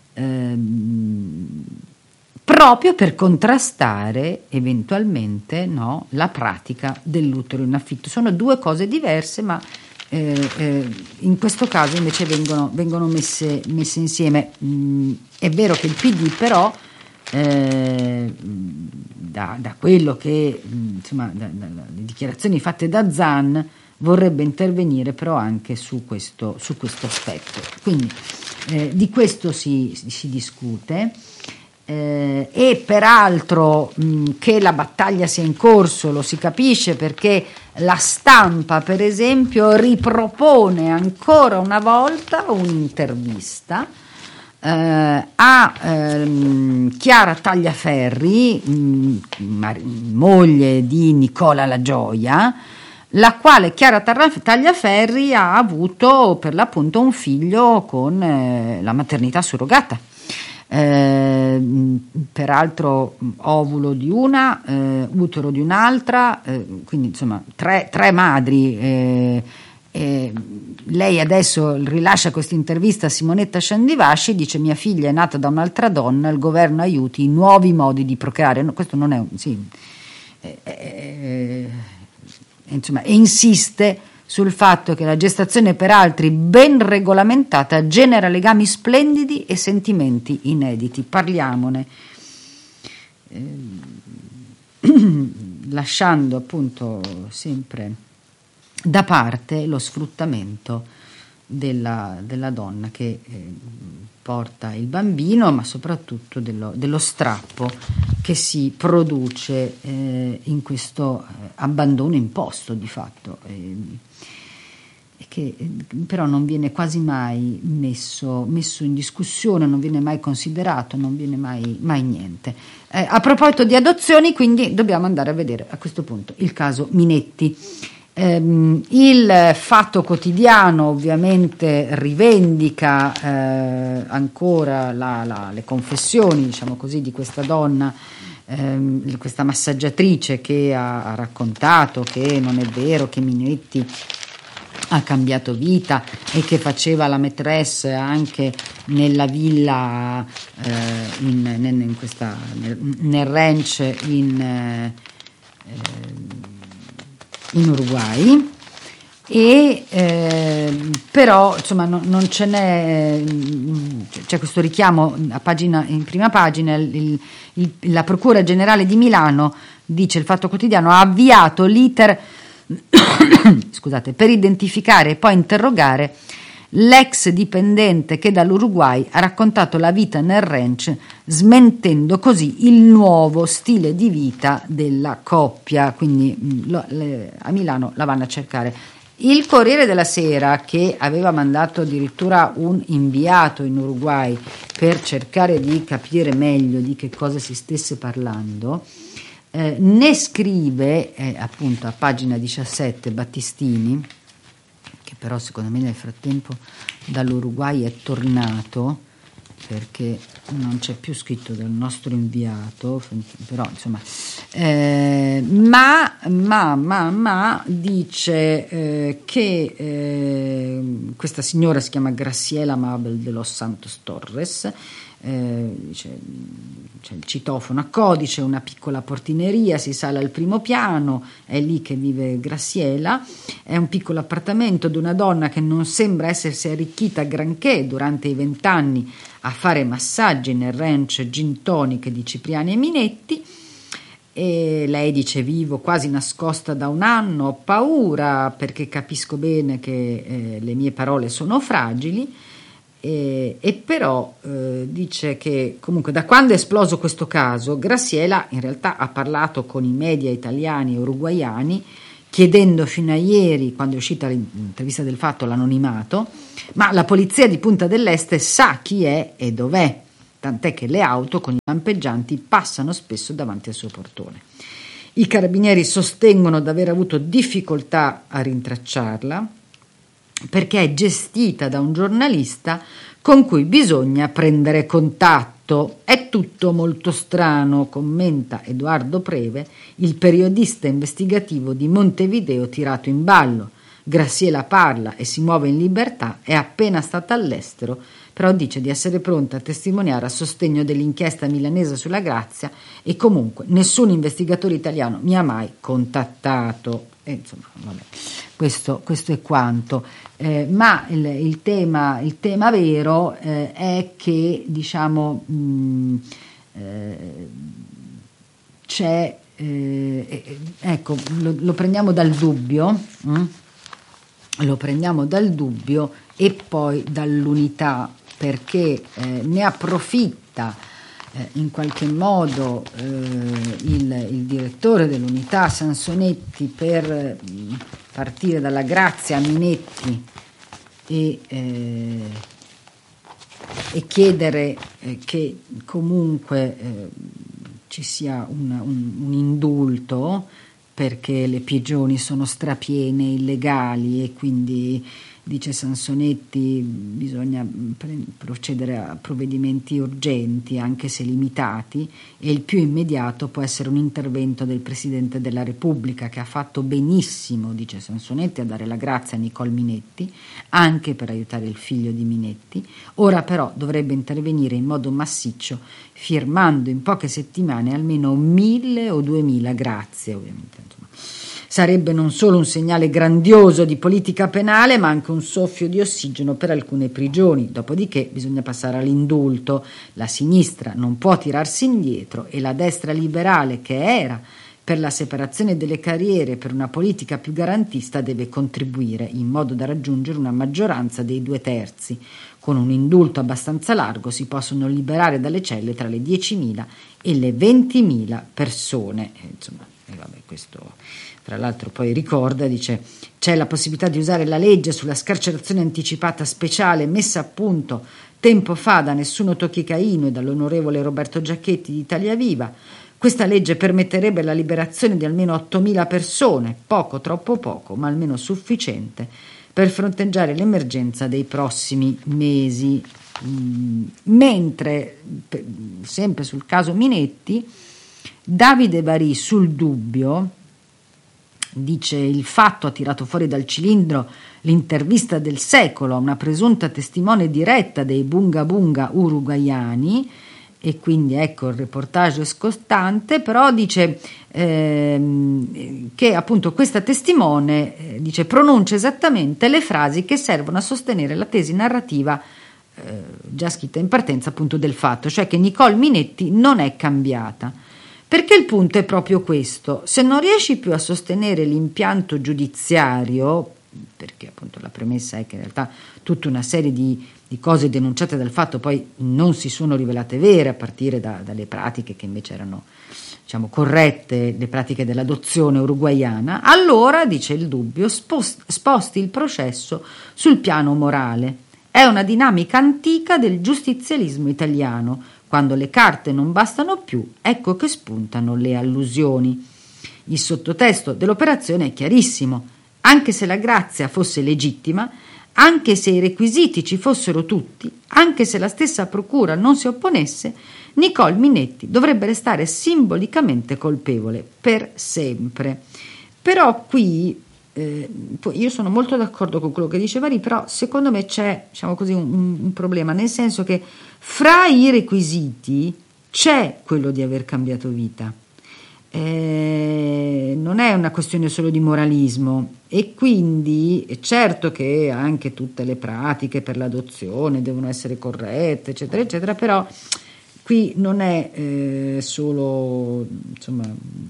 Speaker 1: ehm, proprio per contrastare eventualmente, no, la pratica dell'utero in affitto. Sono due cose diverse, ma Eh, eh, in questo caso invece vengono, vengono messe, messe insieme. Mm, è vero che il P D però eh, da, da quello che insomma da, da, dalle dichiarazioni fatte da Zan vorrebbe intervenire però anche su questo, su questo aspetto, quindi eh, di questo si, si discute. Eh, e peraltro mh, che la battaglia sia in corso lo si capisce perché la Stampa, per esempio, ripropone ancora una volta un'intervista eh, a ehm, Chiara Tagliaferri, mh, mar- moglie di Nicola La Gioia, la quale Chiara Tagliaferri ha avuto per l'appunto un figlio con eh, la maternità surrogata. Eh, peraltro ovulo di una, eh, utero di un'altra, eh, quindi insomma tre, tre madri. Eh, eh, lei adesso rilascia questa intervista a Simonetta Sciandivasci, dice: mia figlia è nata da un'altra donna, il governo aiuti i nuovi modi di procreare. No, questo non è un sì, eh, eh, insomma, e insiste sul fatto che la gestazione per altri ben regolamentata genera legami splendidi e sentimenti inediti. Parliamone, eh, lasciando appunto sempre da parte lo sfruttamento della, della donna che eh, porta il bambino, ma soprattutto dello, dello strappo che si produce eh, in questo eh, abbandono imposto di fatto. Eh, che però non viene quasi mai messo, messo in discussione, non viene mai considerato, non viene mai, mai niente. Eh, a proposito di adozioni, quindi dobbiamo andare a vedere a questo punto il caso Minetti. Eh, il Fatto Quotidiano ovviamente rivendica eh, ancora la, la, le confessioni, diciamo così, di questa donna, ehm, questa massaggiatrice che ha, ha raccontato che non è vero che Minetti ha cambiato vita e che faceva la maîtresse anche nella villa eh, in, in questa, nel, nel ranch in, eh, in Uruguay, e eh, però insomma no, non ce n'è, c'è questo richiamo a pagina, in prima pagina. il, il, la Procura Generale di Milano, dice il Fatto Quotidiano, ha avviato l'iter scusate, per identificare e poi interrogare l'ex dipendente che dall'Uruguay ha raccontato la vita nel ranch, smentendo così il nuovo stile di vita della coppia. Quindi lo, le, a Milano la vanno a cercare. Il Corriere della Sera, che aveva mandato addirittura un inviato in Uruguay per cercare di capire meglio di che cosa si stesse parlando, Eh, ne scrive eh, appunto a pagina diciassette Battistini, che però secondo me nel frattempo dall'Uruguay è tornato perché non c'è più scritto del nostro inviato, però insomma, eh, ma, ma, ma, ma dice eh, che eh, questa signora si chiama Graciela Mabel de los Santos Torres. Eh, dice, c'è il citofono a codice, una piccola portineria, si sale al primo piano, è lì che vive Graciela, è un piccolo appartamento di una donna che non sembra essersi arricchita granché durante i vent'anni a fare massaggi nel ranch gin tonic di Cipriani e Minetti. E lei dice: vivo quasi nascosta da un anno, ho paura perché capisco bene che eh, le mie parole sono fragili. E, e però eh, dice che comunque da quando è esploso questo caso Graciela in realtà ha parlato con i media italiani e uruguaiani, chiedendo fino a ieri, quando è uscita l'intervista del Fatto, l'anonimato, ma la polizia di Punta dell'Este sa chi è e dov'è, tant'è che le auto con i lampeggianti passano spesso davanti al suo portone. I carabinieri sostengono di aver avuto difficoltà a rintracciarla perché è gestita da un giornalista con cui bisogna prendere contatto. È tutto molto strano, commenta Edoardo Preve, il periodista investigativo di Montevideo tirato in ballo. Graciela parla e si muove in libertà, è appena stata all'estero, però dice di essere pronta a testimoniare a sostegno dell'inchiesta milanese sulla Grazia e comunque nessun investigatore italiano mi ha mai contattato. E insomma, vabbè, questo, questo è quanto. Eh, ma il, il, tema, il tema vero eh, è che, diciamo, mh, eh, c'è, eh, ecco, lo, lo prendiamo dal dubbio, mh? lo prendiamo dal dubbio e poi dall'unità, perché eh, ne approfitta eh, in qualche modo eh, il, il direttore dell'unità Sansonetti per eh, partire dalla Grazia a Minetti e, eh, e chiedere eh, che comunque eh, ci sia un, un, un indulto, perché le prigioni sono strapiene, illegali, e quindi, dice Sansonetti, bisogna pre- procedere a provvedimenti urgenti, anche se limitati, e il più immediato può essere un intervento del Presidente della Repubblica, che ha fatto benissimo, dice Sansonetti, a dare la grazia a Nicole Minetti, anche per aiutare il figlio di Minetti. Ora però dovrebbe intervenire in modo massiccio, firmando in poche settimane almeno mille o duemila grazie, ovviamente. Insomma, sarebbe non solo un segnale grandioso di politica penale, ma anche un soffio di ossigeno per alcune prigioni. Dopodiché bisogna passare all'indulto. La sinistra non può tirarsi indietro e la destra liberale, che era per la separazione delle carriere, per una politica più garantista, deve contribuire in modo da raggiungere una maggioranza dei due terzi. Con un indulto abbastanza largo si possono liberare dalle celle tra le diecimila e le ventimila persone. E insomma, e vabbè, questo tra l'altro poi ricorda, dice: c'è la possibilità di usare la legge sulla scarcerazione anticipata speciale messa a punto tempo fa da Nessuno Tocchi Caino e dall'onorevole Roberto Giacchetti di Italia Viva. Questa legge permetterebbe la liberazione di almeno ottomila persone, poco, troppo poco, ma almeno sufficiente per fronteggiare l'emergenza dei prossimi mesi. Mm, mentre, per, sempre sul caso Minetti, Davide Barì sul Dubbio dice: il Fatto ha tirato fuori dal cilindro l'intervista del secolo a una presunta testimone diretta dei bunga bunga uruguaiani, e quindi ecco il reportage scostante, però dice ehm, che appunto questa testimone eh, dice pronuncia esattamente le frasi che servono a sostenere la tesi narrativa eh, già scritta in partenza appunto del Fatto, cioè che Nicole Minetti non è cambiata. Perché il punto è proprio questo: se non riesci più a sostenere l'impianto giudiziario, perché appunto la premessa è che in realtà tutta una serie di, di cose denunciate dal Fatto poi non si sono rivelate vere, a partire da, dalle pratiche che invece erano, diciamo, corrette, le pratiche dell'adozione uruguaiana, allora, dice il Dubbio, spost, sposti il processo sul piano morale. È una dinamica antica del giustizialismo italiano. Quando le carte non bastano più, ecco che spuntano le allusioni. Il sottotesto dell'operazione è chiarissimo. Anche se la grazia fosse legittima, Anche se i requisiti ci fossero tutti, anche se la stessa procura non si opponesse, Nicole Minetti dovrebbe restare simbolicamente colpevole per sempre. Però qui eh, io sono molto d'accordo con quello che dice Marie, però secondo me c'è, diciamo così, un, un problema, nel senso che fra i requisiti c'è quello di aver cambiato vita. Eh, non è una questione solo di moralismo, e quindi è certo che anche tutte le pratiche per l'adozione devono essere corrette, eccetera eccetera, però qui non è eh, solo, insomma,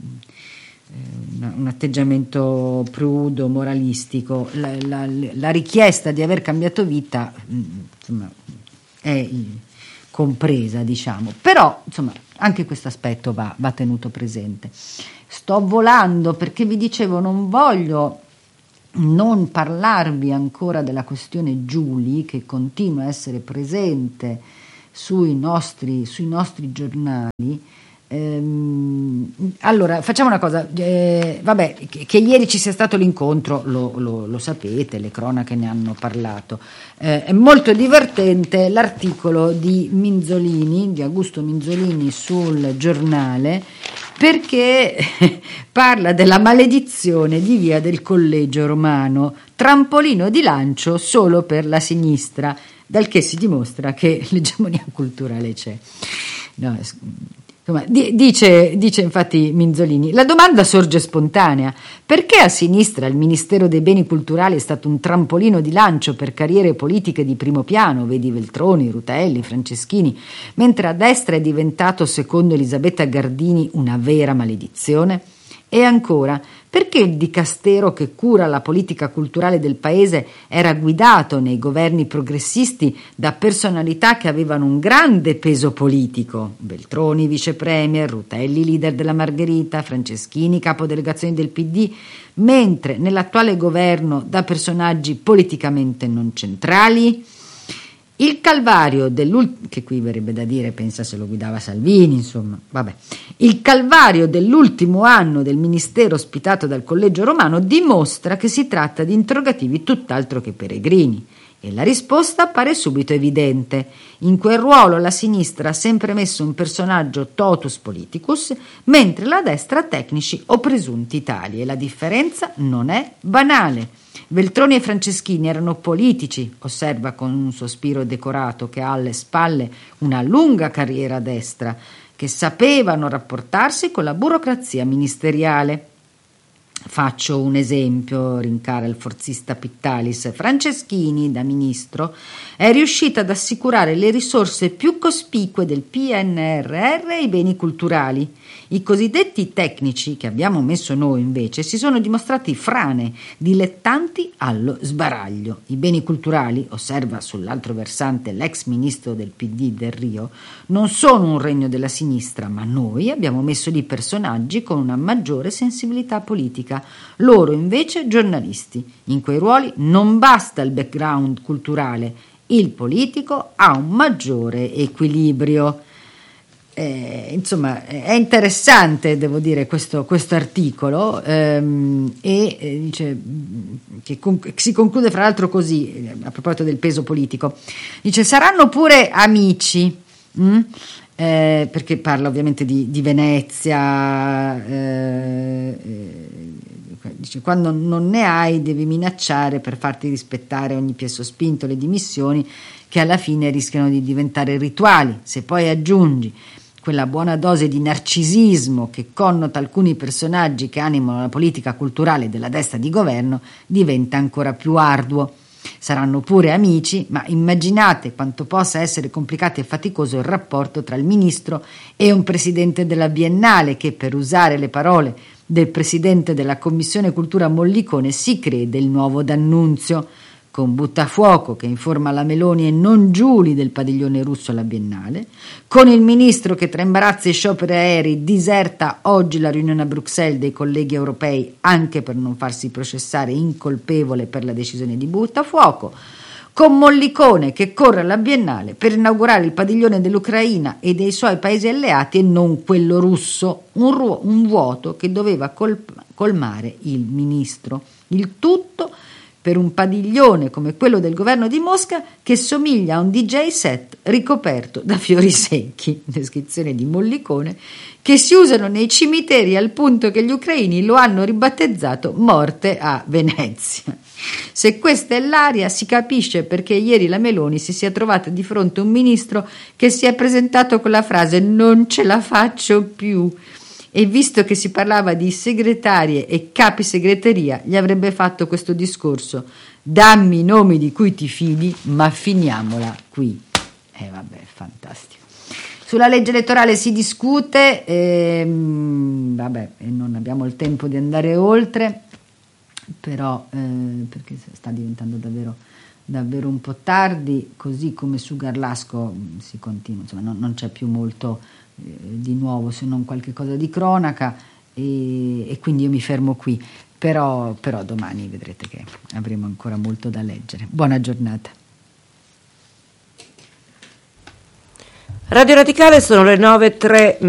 Speaker 1: un atteggiamento prudo, moralistico. La, la, la richiesta di aver cambiato vita, insomma, è compresa, diciamo, però insomma anche questo aspetto va, va tenuto presente. Sto volando perché vi dicevo, non voglio non parlarvi ancora della questione Giuli, che continua a essere presente sui nostri, sui nostri giornali. Ehm, allora facciamo una cosa, eh, vabbè, che, che ieri ci sia stato l'incontro lo, lo, lo sapete, le cronache ne hanno parlato. Eh, è molto divertente l'articolo di Minzolini, di Augusto Minzolini sul Giornale, perché parla della maledizione di Via del Collegio Romano, trampolino di lancio solo per la sinistra, dal che si dimostra che l'egemonia culturale c'è. No, insomma, dice, dice infatti Minzolini, la domanda sorge spontanea: perché a sinistra il Ministero dei Beni Culturali è stato un trampolino di lancio per carriere politiche di primo piano, vedi Veltroni, Rutelli, Franceschini, mentre a destra è diventato, secondo Elisabetta Gardini, una vera maledizione? E ancora, perché il dicastero che cura la politica culturale del paese era guidato nei governi progressisti da personalità che avevano un grande peso politico? Veltroni vice premier, Rutelli leader della Margherita, Franceschini capodelegazione del P D, mentre nell'attuale governo da personaggi politicamente non centrali? Il calvario dell'ultimo, che qui verrebbe da dire, pensa se lo guidava Salvini, insomma, vabbè. Il calvario dell'ultimo anno del ministero ospitato dal Collegio Romano dimostra che si tratta di interrogativi tutt'altro che peregrini. E la risposta appare subito evidente. In quel ruolo la sinistra ha sempre messo un personaggio totus politicus, mentre la destra tecnici o presunti tali, e la differenza non è banale. Veltroni e Franceschini erano politici, osserva con un sospiro decorato che ha alle spalle una lunga carriera a destra, che sapevano rapportarsi con la burocrazia ministeriale. Faccio un esempio, rincara il forzista Pittalis. Franceschini, da ministro, è riuscito ad assicurare le risorse più cospicue del P N R R ai beni culturali. I cosiddetti tecnici che abbiamo messo noi, invece, si sono dimostrati frane, dilettanti allo sbaraglio. I beni culturali, osserva sull'altro versante l'ex ministro del P D Del Rio, non sono un regno della sinistra, ma noi abbiamo messo lì personaggi con una maggiore sensibilità politica. Loro, invece, giornalisti. In quei ruoli non basta il background culturale, il politico ha un maggiore equilibrio. Eh, insomma, è interessante, devo dire, questo, questo articolo ehm, e eh, dice che conc- si conclude fra l'altro così, eh, a proposito del peso politico, dice: saranno pure amici, mh? Eh, perché parla ovviamente di, di Venezia, eh, eh, dice: quando non ne hai devi minacciare per farti rispettare ogni piè sospinto, le dimissioni che alla fine rischiano di diventare rituali. Se poi aggiungi quella buona dose di narcisismo che connota alcuni personaggi che animano la politica culturale della destra di governo, diventa ancora più arduo. Saranno pure amici, ma immaginate quanto possa essere complicato e faticoso il rapporto tra il ministro e un presidente della Biennale che, per usare le parole del presidente della Commissione Cultura Mollicone, si crede il nuovo D'Annunzio, con Buttafuoco che informa la Meloni e non Giuli del padiglione russo alla Biennale, con il ministro che tra imbarazzi e scioperi aerei diserta oggi la riunione a Bruxelles dei colleghi europei anche per non farsi processare incolpevole per la decisione di Buttafuoco, con Mollicone che corre alla Biennale per inaugurare il padiglione dell'Ucraina e dei suoi paesi alleati e non quello russo, un, ruo- un vuoto che doveva col- colmare il ministro. Il tutto per un padiglione come quello del governo di Mosca che somiglia a un D J set ricoperto da fiori secchi, descrizione di mollicone, che si usano nei cimiteri al punto che gli ucraini lo hanno ribattezzato Morte a Venezia. Se questa è l'aria, si capisce perché ieri la Meloni si sia trovata di fronte a un ministro che si è presentato con la frase "non ce la faccio più", e visto che si parlava di segretarie e capi segreteria, gli avrebbe fatto questo discorso: dammi i nomi di cui ti fidi, ma finiamola qui. E eh, vabbè, fantastico. Sulla legge elettorale si discute, ehm, vabbè, non abbiamo il tempo di andare oltre, però eh, perché sta diventando davvero davvero un po' tardi, così come su Garlasco si continua, insomma non, non c'è più molto eh, di nuovo, se non qualche cosa di cronaca, e, e quindi io mi fermo qui, però, però domani vedrete che avremo ancora molto da leggere. Buona giornata.
Speaker 2: Radio Radicale, sono le nove e tre.